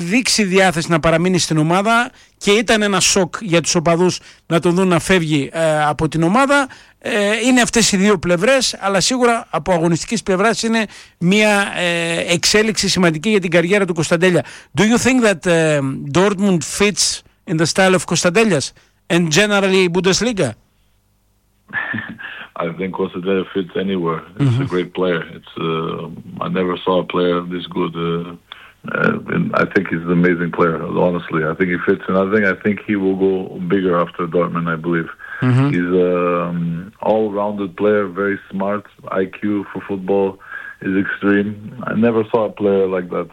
δείξει διάθεση να παραμείνει στην ομάδα και ήταν ένα σοκ για τους οπαδούς να τον δουν να φεύγει από την ομάδα. Είναι αυτές οι δύο πλευρές, αλλά σίγουρα από αγωνιστικής πλευράς είναι μια εξέλιξη σημαντική για την καριέρα του Κωνσταντέλια. Do you think that Dortmund fits in the style of Κωνσταντέλιας and generally Bundesliga? I think Kostadella fits anywhere. It's a great player. I never saw a player this good. And I think he's an amazing player. Honestly, I think he fits, and I think he will go bigger after Dortmund. I believe he's all-rounded player, very smart. IQ for football is extreme. I never saw a player like that.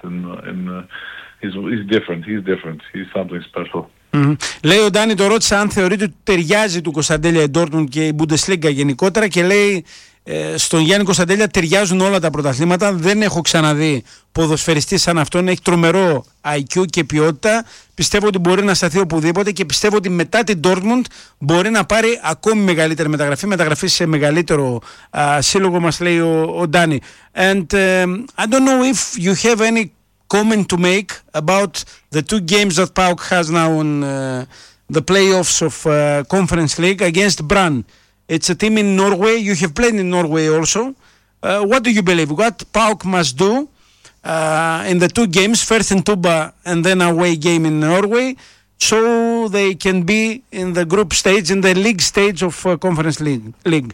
He's different. He's different. He's something special. Λέει ο Ντάνι, το ρώτησα αν θεωρείται ότι ταιριάζει του Κωνσταντέλια η Dortmund και η Bundesliga γενικότερα, και λέει στον Γιάννη Κωνσταντέλια ταιριάζουν όλα τα πρωταθλήματα. Δεν έχω ξαναδεί ποδοσφαιριστή σαν αυτόν. Έχει τρομερό IQ και ποιότητα. Πιστεύω ότι μπορεί να σταθεί οπουδήποτε και πιστεύω ότι μετά την Dortmund μπορεί να πάρει ακόμη μεγαλύτερη μεταγραφή σε μεγαλύτερο σύλλογο, μας λέει ο Ντάνι. And I don't know if you have any comment to make about the two games that PAOK has now on the playoffs of Conference League against Brann. It's a team in Norway. You have played in Norway also. What do you believe? What PAOK must do in the two games, first in Tuba and then away game in Norway, so they can be in the group stage, in the league stage of Conference League?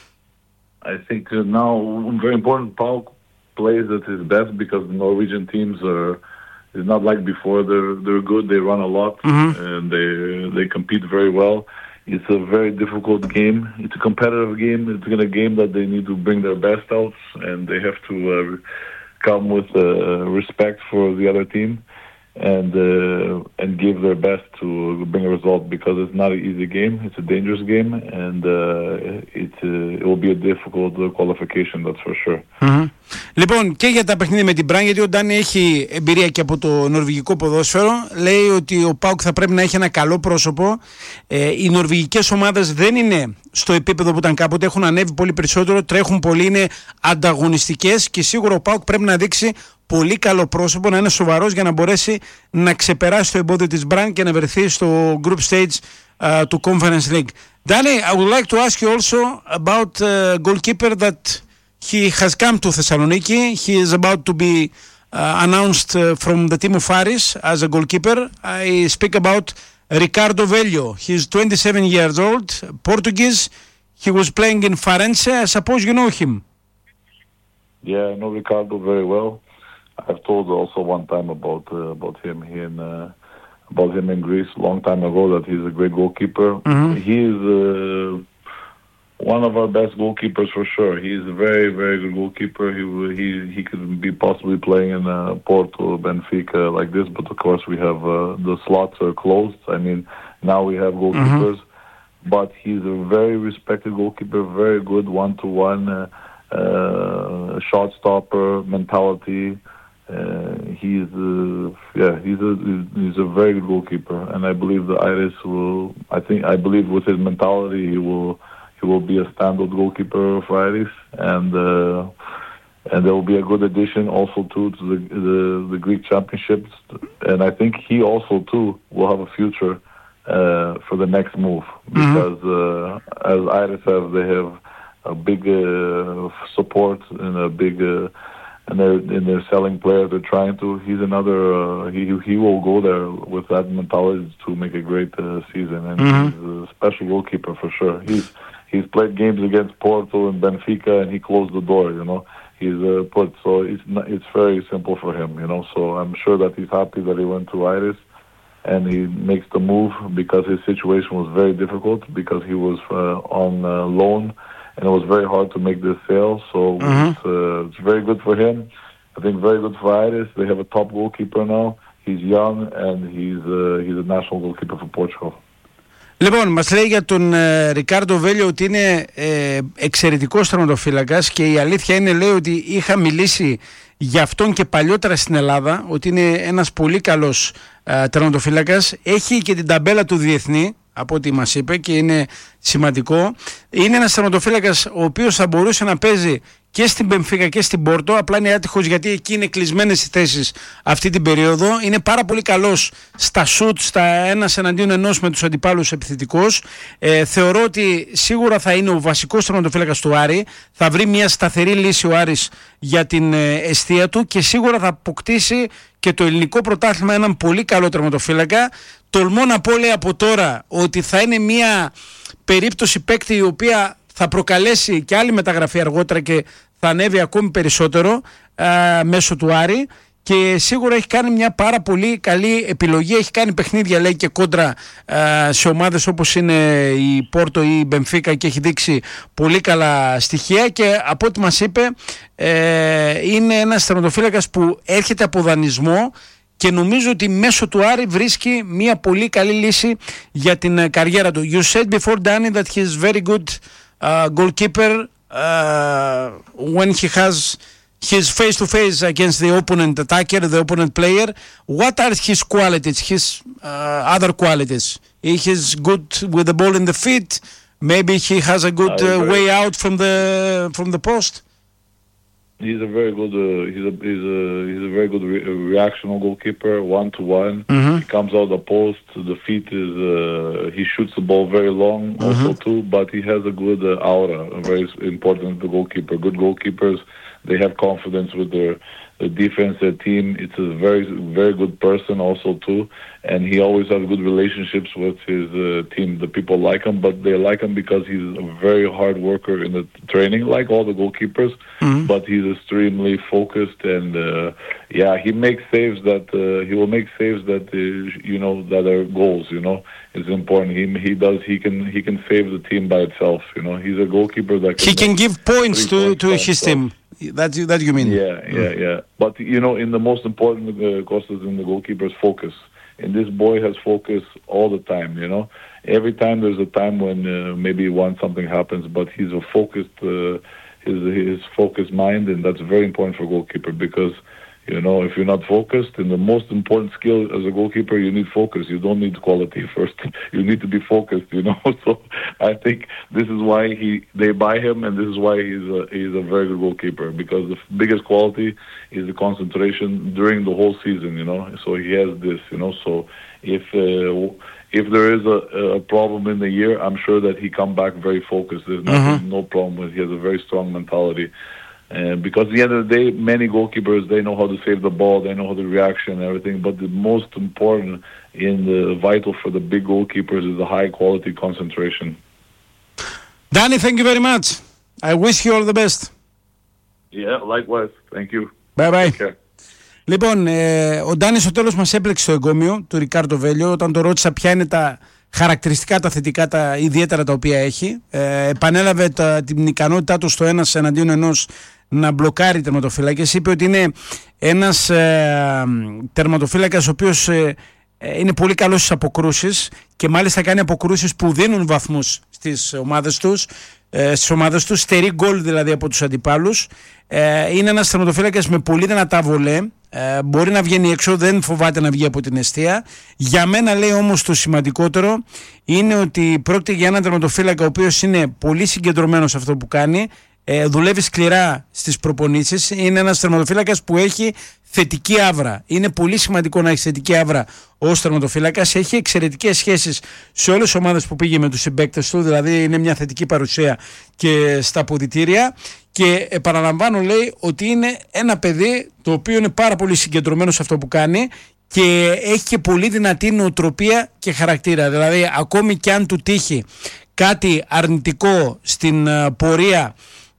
I think now very important PAOK plays at his best because the Norwegian teams it's not like before. They're good. They run a lot and they compete very well. It's a very difficult game. It's a competitive game. It's a game that they need to bring their best out, and they have to come with respect for the other team and give their best to bring a result, because it's not an easy game. It's a dangerous game, and it will be a difficult qualification, that's for sure. Λοιπόν, και για τα παιχνίδια με την Brann, γιατί ο Ντάνι έχει εμπειρία και από το νορβηγικό ποδόσφαιρο, λέει ότι ο ΠΑΟΚ θα πρέπει να έχει ένα καλό πρόσωπο. Οι νορβηγικές ομάδες δεν είναι στο επίπεδο που ήταν κάποτε, έχουν ανέβει πολύ περισσότερο, τρέχουν πολύ, είναι ανταγωνιστικές και σίγουρα ο ΠΑΟΚ πρέπει να δείξει πολύ καλό πρόσωπο, να είναι σοβαρός για να μπορέσει να ξεπεράσει το εμπόδιο της Brann και να βρεθεί στο group stage του Conference League. Danny, I would like to ask you also about goalkeeper that he has come to Thessaloniki. He is about to be announced from the team of Aris as a goalkeeper. I speak about Ricardo Velho. He is 27 years old, Portuguese. He was playing in Farense. I suppose you know him. Yeah, I know Ricardo very well. I've told also one time about him about him in Greece a long time ago, that he's a great goalkeeper. He is one of our best goalkeepers for sure. He's a very, very good goalkeeper. He could be possibly playing in Porto, Benfica like this, but of course we have the slots are closed. I mean, now we have goalkeepers, but he's a very respected goalkeeper, very good one-to-one shot stopper mentality. He's a very good goalkeeper, and I believe the Iris will. I believe with his mentality, he will be a standard goalkeeper for Iris, and there will be a good addition also to the Greek championships, and I think he also too will have a future for the next move, because as Iris they have a big support and a big. And they're selling players. They're trying to. He's another. He will go there with that mentality to make a great season. And he's a special goalkeeper for sure. He's played games against Porto and Benfica, and he closed the door. You know, he's put. So it's very simple for him. You know, so I'm sure that he's happy that he went to Iris, and he makes the move because his situation was very difficult, because he was on loan. And it was very hard to make this sale, so it's very good for him. I think very good for Iris. They have a top goalkeeper now. He's young and he's a national goalkeeper for Portugal. Λοιπόν, μας λέει για τον Ρικάρντο Βέλιο ότι είναι εξαιρετικός τερματοφύλακας, και η αλήθεια είναι, λέει, ότι είχα μιλήσει για αυτόν και παλιότερα στην Ελλάδα, ότι είναι ένας πολύ καλός τερματοφύλακας. Έχει και την ταμπέλα του διεθνή, από ό,τι μας είπε, και είναι σημαντικό. Είναι ένας τερματοφύλακας ο οποίος θα μπορούσε να παίζει και στην Μπενφίκα και στην Πόρτο. Απλά είναι άτυχος γιατί εκεί είναι κλεισμένες οι θέσεις αυτή την περίοδο. Είναι πάρα πολύ καλός στα σουτ, στα ένας εναντίον ενός με τους αντιπάλους επιθετικός. Θεωρώ ότι σίγουρα θα είναι ο βασικός τερματοφύλακας του Άρη. Θα βρει μια σταθερή λύση ο Άρης για την εστία του και σίγουρα θα αποκτήσει και το ελληνικό πρωτάθλημα έναν πολύ καλό τερματοφύλακα. Τολμώ να πω, λέει, από τώρα ότι θα είναι μια περίπτωση παίκτη η οποία θα προκαλέσει και άλλη μεταγραφή αργότερα και θα ανέβει ακόμη περισσότερο μέσω του Άρη, και σίγουρα έχει κάνει μια πάρα πολύ καλή επιλογή. Έχει κάνει παιχνίδια, λέει, και κόντρα σε ομάδες όπως είναι η Πόρτο ή η Μπενφίκα και έχει δείξει πολύ καλά στοιχεία, και από ό,τι μας είπε είναι ένας τερματοφύλακας που έρχεται από δανεισμό και νομίζω ότι μέσω του Άρη βρίσκει μια πολύ καλή λύση για την καριέρα του. You said before, Danny, that he is very good goalkeeper when he has his face-to-face against the opponent attacker, the opponent player. What are his qualities, his other qualities? He is good with the ball in the feet. Maybe he has a good way out from the post. He's a very good. He's a very good reactional goalkeeper, 1-to-1. Mm-hmm. He comes out the post. The feet is. He shoots the ball very long, also too. But he has a good aura. Very important to goalkeeper. Good goalkeepers, they have confidence with their defense, their team. It's a very, very good person also too, and he always has good relationships with his team. The people like him, but they like him because he's a very hard worker in the training, like all the goalkeepers. Mm-hmm. But he's extremely focused, and he makes saves that he will make saves that that are goals. It's important. He can save the team by itself. He's a goalkeeper that he can give points to his team. That you mean? Yeah. But in the most important causes in the goalkeeper's focus. And this boy has focus all the time. Every time there's a time when maybe something happens, but he's a focused, his focused mind, and that's very important for a goalkeeper because. If you're not focused, and the most important skill as a goalkeeper, you need focus. You don't need quality first. You need to be focused, So I think this is why they buy him, and this is why he's a very good goalkeeper, because the biggest quality is the concentration during the whole season, So he has this, So if there is a problem in the year, I'm sure that he come back very focused. There's no problem with. He has a very strong mentality. Because at the end of the day, many goalkeepers, they know how to save the ball, they know how to reaction and everything, but the most important vital for the big goalkeepers is the high quality concentration. Danny, thank you very much. I wish you all the best. Yeah, likewise. Thank you. Bye bye. Λοιπόν, ο Ντάνι στο τέλος μας έπλεξε το εγκόμιο του Ρικάρντο Βέλιο όταν το ρώτησα ποια είναι τα χαρακτηριστικά, τα θετικά, τα ιδιαίτερα τα οποία έχει. Επανέλαβε την ικανότητά του στο ένας εναντίον ενός να μπλοκάρει τερματοφύλακες. Είπε ότι είναι ένας τερματοφύλακας ο οποίος είναι πολύ καλός στις αποκρούσεις και μάλιστα κάνει αποκρούσεις που δίνουν βαθμούς στις ομάδες τους, στερεί γκολ δηλαδή από τους αντιπάλους. Είναι ένας τερματοφύλακας με πολύ δυνατά βολέ. Μπορεί να βγαίνει έξω, δεν φοβάται να βγει από την εστία. Για μένα, λέει, όμως το σημαντικότερο είναι ότι πρόκειται για έναν τερματοφύλακα ο οποίος είναι πολύ συγκεντρωμένος σε αυτό που κάνει, δουλεύει σκληρά στις προπονήσεις, είναι ένας τερματοφύλακας που έχει θετική άβρα. Είναι πολύ σημαντικό να έχει θετική άβρα ως τερματοφύλακας. Έχει εξαιρετικές σχέσεις σε όλες τις ομάδες που πήγε με τους συμπαίκτες του, δηλαδή είναι μια θετική παρουσία και στα αποδυτήρια. Και επαναλαμβάνω, λέει, ότι είναι ένα παιδί το οποίο είναι πάρα πολύ συγκεντρωμένο σε αυτό που κάνει και έχει και πολύ δυνατή νοοτροπία και χαρακτήρα. Δηλαδή, ακόμη και αν του τύχει κάτι αρνητικό στην πορεία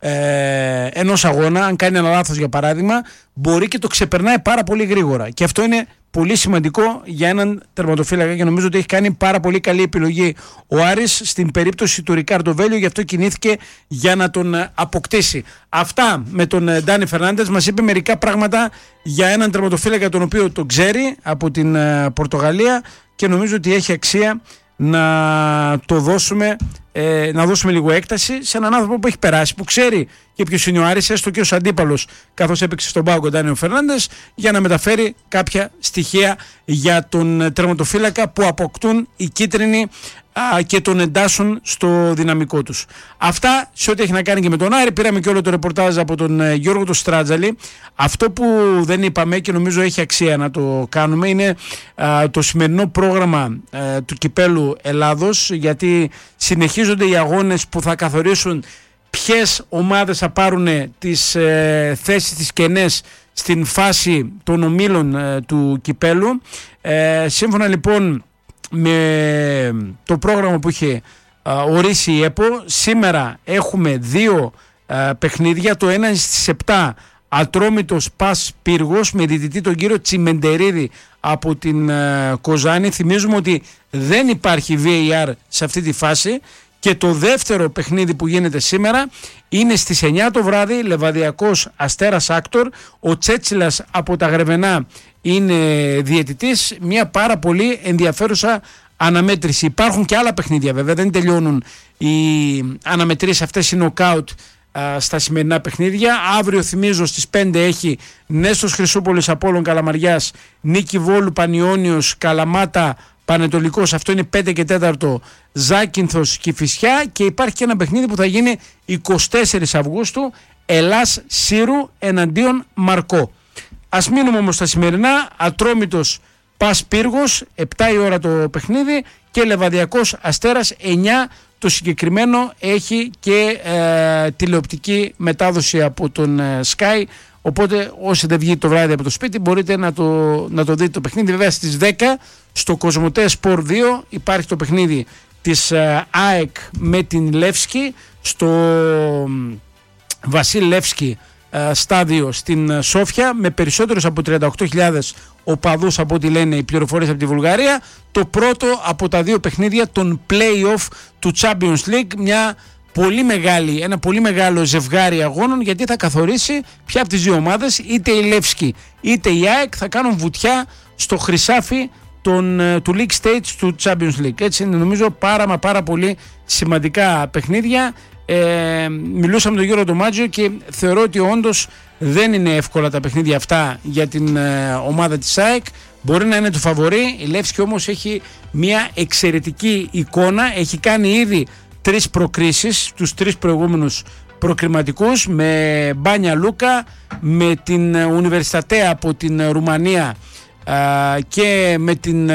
ενός αγώνα, αν κάνει ένα λάθος για παράδειγμα, μπορεί και το ξεπερνάει πάρα πολύ γρήγορα. Και αυτό είναι πολύ σημαντικό για έναν τερματοφύλακα και νομίζω ότι έχει κάνει πάρα πολύ καλή επιλογή ο Άρης στην περίπτωση του Ρικάρντο Βέλιο, γι' αυτό κινήθηκε για να τον αποκτήσει. Αυτά με τον Ντάνι Φερνάντες. Μας είπε μερικά πράγματα για έναν τερματοφύλακα τον οποίο τον ξέρει από την Πορτογαλία και νομίζω ότι έχει αξία να το δώσουμε να δώσουμε λίγο έκταση σε έναν άνθρωπο που έχει περάσει, που ξέρει και ποιος είναι ο Άρης, έστω και ως αντίπαλος, καθώς έπαιξε στον πάγκο Ντάνιο Φερνάντες, για να μεταφέρει κάποια στοιχεία για τον τερματοφύλακα που αποκτούν οι κίτρινοι και τον εντάσσουν στο δυναμικό τους. Αυτά σε ό,τι έχει να κάνει και με τον Άρη. Πήραμε και όλο το ρεπορτάζ από τον Γιώργο το Στράτζαλη. Αυτό που δεν είπαμε και νομίζω έχει αξία να το κάνουμε είναι το σημερινό πρόγραμμα του Κυπέλλου Ελλάδος, γιατί συνεχίζονται οι αγώνες που θα καθορίσουν ποιες ομάδες θα πάρουν τις θέσεις τις κενές στην φάση των ομίλων του Κυπέλλου. Σύμφωνα λοιπόν με το πρόγραμμα που είχε ορίσει η ΕΠΟ, σήμερα έχουμε δύο παιχνίδια. Το ένα στις 7, Ατρόμητος Πας Πύργος, με διαιτητή τον κύριο Τσιμεντερίδη από την Κοζάνη. Θυμίζουμε ότι δεν υπάρχει VAR σε αυτή τη φάση. Και το δεύτερο παιχνίδι που γίνεται σήμερα είναι στις 9 το βράδυ, Λεβαδιακός Αστέρας Άκτορ. Ο Τσέτσιλας από τα Γρεβενά είναι διαιτητής. Μια πάρα πολύ ενδιαφέρουσα αναμέτρηση. Υπάρχουν και άλλα παιχνίδια βέβαια, δεν τελειώνουν οι αναμετρήσεις αυτές, οι νοκάουτ στα σημερινά παιχνίδια. Αύριο, θυμίζω, στις 5 έχει Νέστος Χρυσούπολης Απόλλων Καλαμαριάς, Νίκη Βόλου Πανιώνιος Καλαμάτα Πανετολικός, αυτό είναι 5 και 4, Ζάκυνθος Κηφισιά, και υπάρχει και ένα παιχνίδι που θα γίνει 24 Αυγούστου, Ελλάς Σύρου εναντίον Μαρκό. Ας μείνουμε όμως στα σημερινά. Ατρόμητος Πας Πύργος, 7 η ώρα το παιχνίδι, και Λεβαδιακός Αστέρας 9. Το συγκεκριμένο έχει και τηλεοπτική μετάδοση από τον Sky, οπότε όσοι δεν βγείτε το βράδυ από το σπίτι μπορείτε να το δείτε το παιχνίδι. Βέβαια στις 10 στο Κοσμοτέ Sport 2 υπάρχει το παιχνίδι της ΑΕΚ με την Λεύσκη στο Βασίλ Λεύσκη στάδιο στην Σόφια, με περισσότερους από 38.000 οπαδούς από ό,τι λένε οι πληροφορίες από τη Βουλγαρία. Το πρώτο από τα δύο παιχνίδια των play-off του Champions League, ένα πολύ μεγάλο ζευγάρι αγώνων, γιατί θα καθορίσει ποια από τις δύο ομάδες, είτε η Λεύσκη είτε η ΑΕΚ, θα κάνουν βουτιά στο χρυσάφι του League Stage του Champions League. Έτσι είναι, νομίζω, πάρα πολύ σημαντικά παιχνίδια. Μιλούσαμε με τον Γιώργο Ντομάτζιο και θεωρώ ότι όντως δεν είναι εύκολα τα παιχνίδια αυτά για την ομάδα της ΑΕΚ. Μπορεί να είναι το φαβορί. Η Λεύσκη όμως έχει μια εξαιρετική εικόνα. Έχει κάνει ήδη 3 προκρίσεις τους 3 προηγούμενους προκριματικούς, με Μπάνια Λούκα, με την Ουνιβερσιτατέα από την Ρουμανία και με την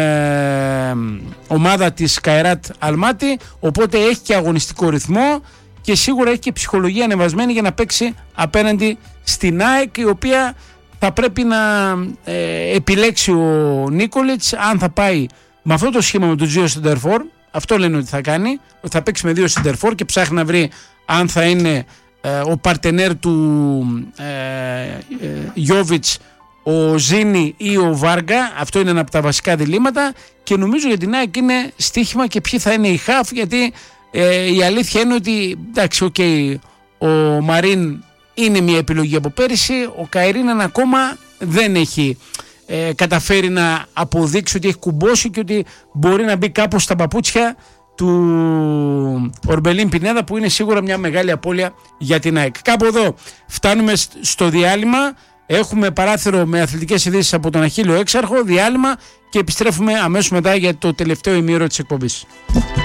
ομάδα της Καϊράτ Αλμάτι. Οπότε έχει και αγωνιστικό ρυθμό και σίγουρα έχει και ψυχολογία ανεβασμένη για να παίξει απέναντι στην ΑΕΚ, η οποία θα πρέπει να επιλέξει ο Νίκολιτς αν θα πάει με αυτό το σχήμα με τον Τζίο Σεντερφόρ. Αυτό λένε ότι θα κάνει, ότι θα παίξει με 2 Σεντερφόρ και ψάχνει να βρει αν θα είναι ο παρτενέρ του Γιόβιτς, ο Ζίνη ή ο Βάργα. Αυτό είναι ένα από τα βασικά διλήμματα, και νομίζω για την ΑΕΚ είναι στοίχημα και ποιοι θα είναι οι χαφ, γιατί η αλήθεια είναι ότι εντάξει, ο Μαρίν είναι μια επιλογή από πέρυσι, ο Καϊρίναν ακόμα δεν έχει καταφέρει να αποδείξει ότι έχει κουμπώσει και ότι μπορεί να μπει κάπως στα παπούτσια του Ορμπελίν Πινέδα, που είναι σίγουρα μια μεγάλη απώλεια για την ΑΕΚ. Κάπου εδώ φτάνουμε στο διάλειμμα. Έχουμε παράθυρο με αθλητικές ειδήσεις από τον Αχίλλειο Έξαρχο, διάλειμμα, και επιστρέφουμε αμέσως μετά για το τελευταίο ημίωρο της εκπομπής.